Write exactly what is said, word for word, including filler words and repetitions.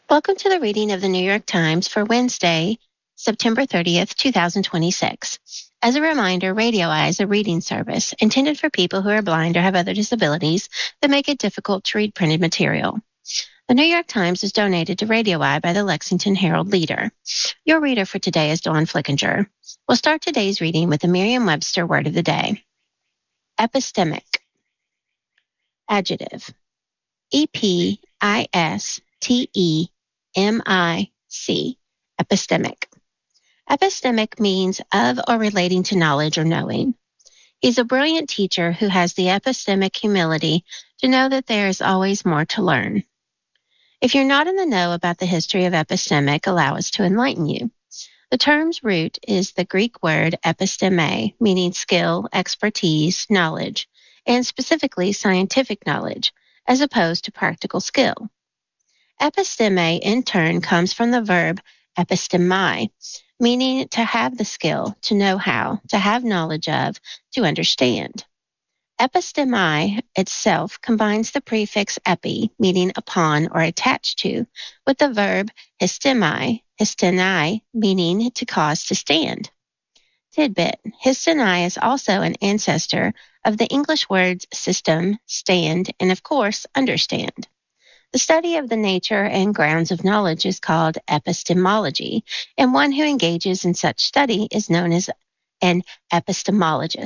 Welcome to the reading of the New York Times for Wednesday, September thirtieth, twenty twenty-six. As a reminder, Radio Eye is a reading service intended for people who are blind or have other disabilities that make it difficult to read printed material. The New York Times is donated to Radio Eye by the Lexington Herald-Leader. Your reader for today is Dawn Flickinger. We'll start today's reading with the Merriam-Webster word of the day. Epistemic. Adjective. E P I S T E M I C. Epistemic. Epistemic means of or relating to knowledge or knowing. He's a brilliant teacher who has the epistemic humility to know that there is always more to learn. If you're not in the know about the history of epistemic, allow us to enlighten you. The term's root is the Greek word episteme, meaning skill, expertise, knowledge, and specifically scientific knowledge, as opposed to practical skill. Episteme, in turn, comes from the verb epistemai, meaning to have the skill, to know how, to have knowledge of, to understand. Epistemai itself combines the prefix epi, meaning upon or attached to, with the verb histemai, histenai, meaning to cause to stand. Tidbit: histenai is also an ancestor of the English words system, stand, and of course, understand. The study of the nature and grounds of knowledge is called epistemology, and one who engages in such study is known as an epistemologist.